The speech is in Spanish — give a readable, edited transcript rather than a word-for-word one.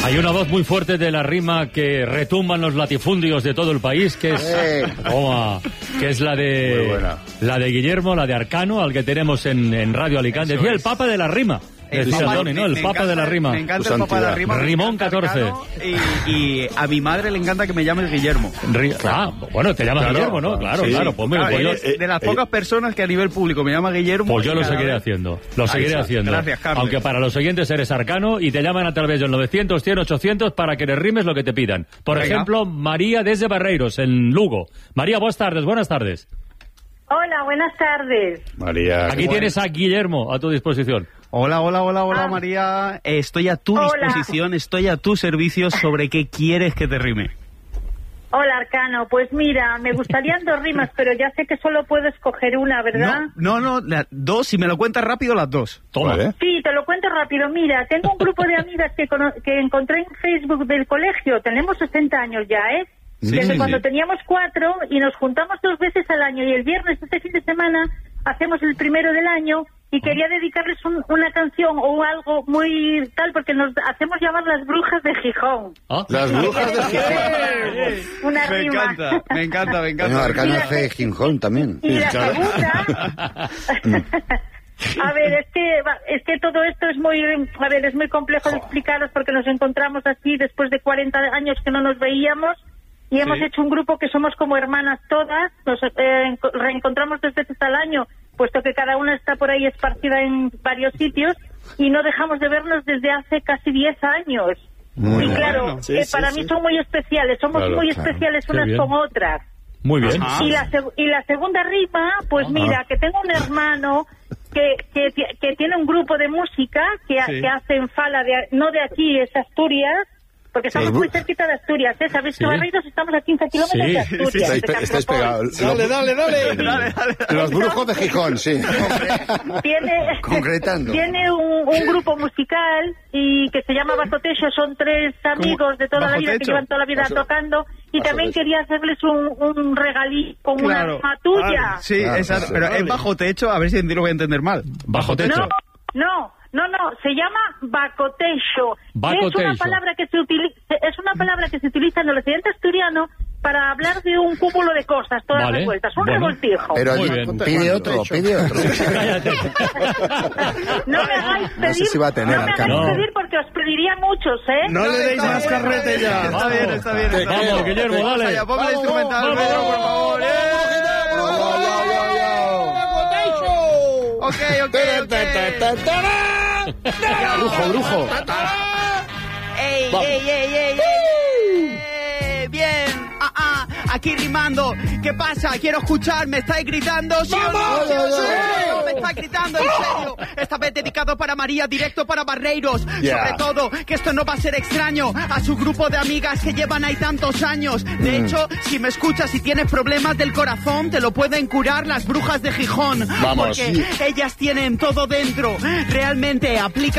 Hay una voz muy fuerte de la rima que retumba en los latifundios de todo el país, que es la de Guillermo, la de Arcano, al que tenemos en Radio Alicante. Decía el Papa de la rima. El Papa de la rima. Me encanta el Papa de la rima. Rimón 14. Y a mi madre le encanta que me llames Guillermo. Bueno, te llamas Guillermo, ¿no? Claro. De las pocas personas que a nivel público me llama Guillermo. Pues yo lo seguiré haciendo. Gracias, Carlos. Aunque para los oyentes eres Arcano y te llaman a través del 900, 100, 800 para que le rimes lo que te pidan. Por ejemplo, María desde Barreiros, en Lugo. María, buenas tardes. Hola, buenas tardes. María. Aquí tienes a Guillermo a tu disposición. Hola, María. Estoy a tu disposición, estoy a tu servicio. ¿Sobre qué quieres que te rime? Hola, Arcano. Pues mira, me gustarían 2 rimas, pero ya sé que solo puedo escoger una, ¿verdad? No, dos. Si me lo cuentas rápido, las 2. Toma. Vale. Sí, te lo cuento rápido. Mira, tengo un grupo de amigas que encontré en Facebook del colegio. Tenemos 60 años ya, ¿eh? Desde cuando teníamos 4 y nos juntamos 2 veces al año. Y el viernes, este fin de semana, hacemos el primero del año. Y quería dedicarles una canción o algo muy tal, porque nos hacemos llamar las brujas de Gijón. Las brujas de Gijón. Una rima. Me encanta. Bueno, Arcano hace Gijón también. Y la segunda... A ver, es que todo esto es muy complejo de explicaros, porque nos encontramos así después de 40 años que no nos veíamos. Y hemos hecho un grupo que somos como hermanas todas, nos reencontramos 2 veces al año, puesto que cada una está por ahí esparcida en varios sitios, y no dejamos de vernos desde hace casi 10 años. Y claro, para mí son muy especiales, somos muy especiales unas con otras. Muy bien. Y la segunda rima, pues mira, que tengo un hermano que tiene un grupo de música que hace en Fala, no de aquí, es Asturias, porque estamos muy cerquita de Asturias, ¿eh? ¿Sabéis que Barreiros estamos a 15 kilómetros de Asturias? Estáis pegados. Dale. Los brujos de Gijón, sí. Concretando. Tiene un grupo musical y que se llama Bajo Techo, son 3 amigos de toda la vida que llevan toda la vida tocando, y también quería hacerles un regalito con una rima tuya. Exacto, pero es Bajo Techo, a ver si lo voy a entender mal. Bajo Techo. No, se llama bacotecho. Es una palabra que se utiliza en el occidente asturiano para hablar de un cúmulo de cosas, todas revueltas, un revoltijo. Pero pide otro. No me hagáis pedir, no sé si va a tener, no me hagáis pedir porque os pediría muchos, ¿eh? No le deis más carrete ya. Está bien. Vamos, Guillermo, dale. Ponme el instrumental, Pedro, por favor. Ok. Brujo. ¡Ey! Bien. Aquí rimando. ¿Qué pasa? Quiero escuchar. ¿Me estáis gritando? ¿Sí o no? ¿Me estáis gritando? En serio. Esta vez dedicado para María, directo para Barreiros. Sobre todo, que esto no va a ser extraño a su grupo de amigas que llevan ahí tantos años. De hecho, si me escuchas y tienes problemas del corazón, te lo pueden curar las brujas de Gijón. Vamos. Porque ellas tienen todo dentro. Realmente aplica